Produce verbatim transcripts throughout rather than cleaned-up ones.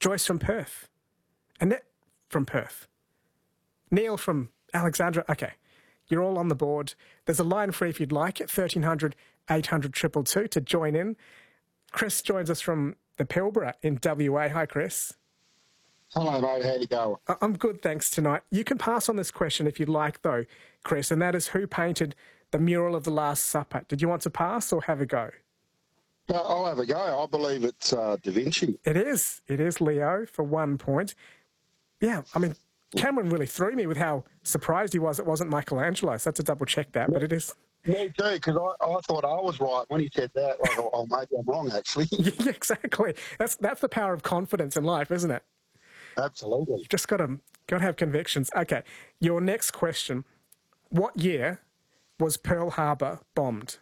Joyce from Perth. Annette from Perth. Neil from Alexandra. Okay, you're all on the board. There's a line free if you'd like it, thirteen hundred, eight hundred, two two two to join in. Chris joins us from the Pilbara in W A. Hi, Chris. Hello, mate. How you going? I'm good, thanks, tonight. You can pass on this question if you'd like, though, Chris, and that is who painted the mural of the Last Supper? Did you want to pass or have a go? Uh, I'll have a go. I believe it's uh, Da Vinci. It is. It is Leo for one point. Yeah, I mean, Cameron really threw me with how surprised he was it wasn't Michelangelo, so I had to double-check that, but it is. Me too, because I, I thought I was right when he said that. Like, oh, oh, maybe I'm wrong, actually. Yeah, exactly. That's that's the power of confidence in life, isn't it? Absolutely. You've just got to, got to have convictions. Okay, your next question. What year was Pearl Harbor bombed?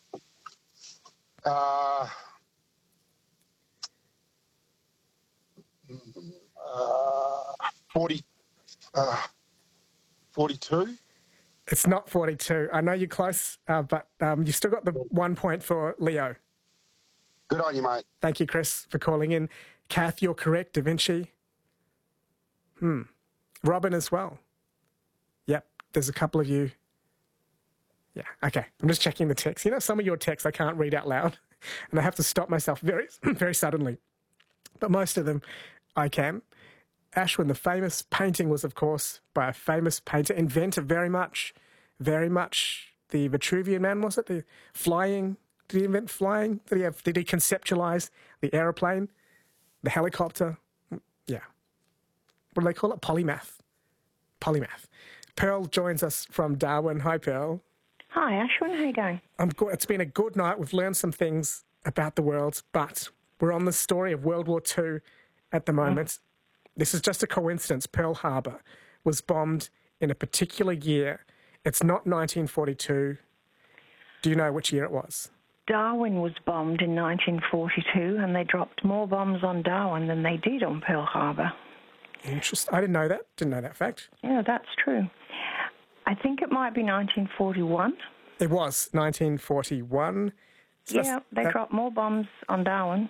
Uh, uh, forty, uh, forty-two? It's not forty-two. I know you're close, uh, but um, you still got the one point for Leo. Good on you, mate. Thank you, Chris, for calling in. Kath, you're correct. Da Vinci. Hmm. Robin as well. Yep, there's a couple of you. Yeah, okay. I'm just checking the text. You know, some of your texts I can't read out loud, and I have to stop myself very, very suddenly. But most of them I can. Ashwin, the famous painting was, of course, by a famous painter, inventor very much, very much the Vitruvian Man, was it? The flying, did he invent flying? Did he have, did he conceptualise the aeroplane, the helicopter? Yeah. What do they call it? Polymath. Polymath. Pearl joins us from Darwin. Hi, Pearl. Hi, Ashwin. How you going? I'm good. It's been a good night. We've learned some things about the world, but we're on the story of World War Two at the moment. Mm. This is just a coincidence. Pearl Harbor was bombed in a particular year. It's not nineteen forty-two. Do you know which year it was? Darwin was bombed in nineteen forty-two, and they dropped more bombs on Darwin than they did on Pearl Harbor. Interesting. I didn't know that. Didn't know that fact. Yeah, that's true. I think it might be nineteen forty-one. It was nineteen forty-one. So yeah, they that... dropped more bombs on Darwin,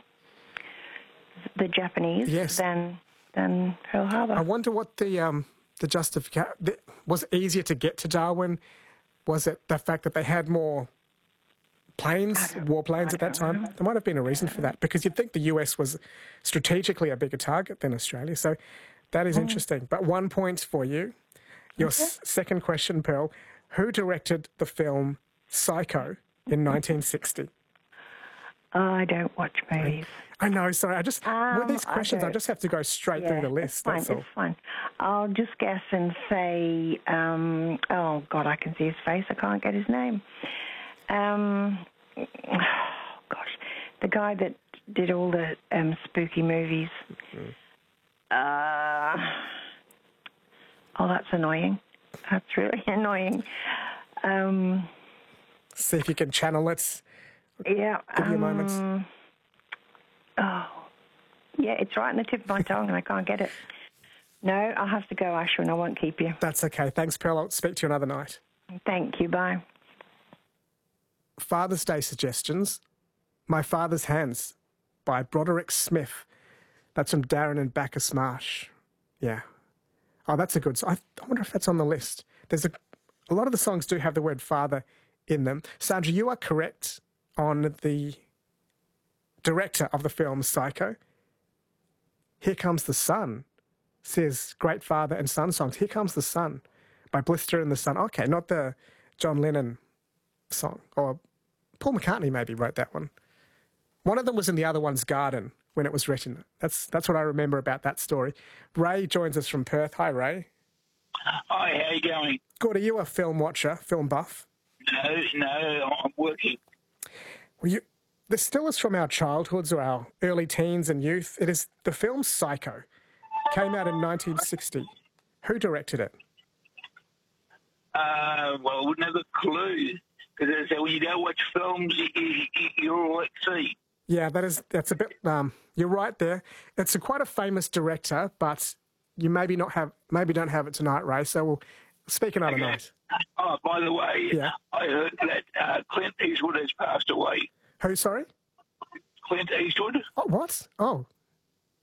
the Japanese, yes. than than Pearl Harbor. I wonder what the um the justification was. It easier to get to Darwin? Was it the fact that they had more planes, warplanes at that time? Know. There might have been a reason for that, because you'd think the U S was strategically a bigger target than Australia. So that is mm. interesting. But one point for you. Your okay. s- second question, Pearl. Who directed the film Psycho in nineteen sixty? I don't watch movies. I know, sorry. I just, um, with these questions, I, I just have to go straight yeah, through the list. It's fine, that's all. It's fine. I'll just guess and say, um, oh, God, I can see his face. I can't get his name. Um, oh, gosh, the guy that did all the um, spooky movies. Mm-hmm. Uh, oh, that's annoying. That's really annoying. Um, See if you can channel it. Yeah. Give you um, a moment. Oh, yeah, it's right on the tip of my tongue and I can't get it. No, I'll have to go, Ashwin. I won't keep you. That's okay. Thanks, Pearl. I'll speak to you another night. Thank you. Bye. Father's Day suggestions. My Father's Hands by Broderick Smith. That's from Darren and Bacchus Marsh. Yeah. Oh, that's a good song. I wonder if that's on the list. There's a, a lot of the songs do have the word father in them. Sandra, you are correct on the director of the film Psycho. Here Comes the Sun says great father and son songs. Here Comes the Sun by Blister and the Sun. Okay, not the John Lennon song. Or Paul McCartney maybe wrote that one. One of them was in the other one's garden when it was written. That's that's what I remember about that story. Ray joins us from Perth. Hi, Ray. Hi, how you going? Good. Are you a film watcher, film buff? No, no, I'm working. Well, you, this still is from our childhoods or our early teens and youth. It is the film Psycho. Came out in nineteen sixty. Who directed it? Uh, well, I wouldn't have a clue. Because they say when you don't watch films, you, you, you're all at sea. Yeah, that is, that's a bit, um, you're right there. It's a quite a famous director, but you maybe not have, maybe don't have it tonight, Ray, so we'll speak another okay. night. Oh, by the way, yeah. I heard that uh, Clint Eastwood has passed away. Who, sorry? Clint Eastwood. Oh, what? Oh,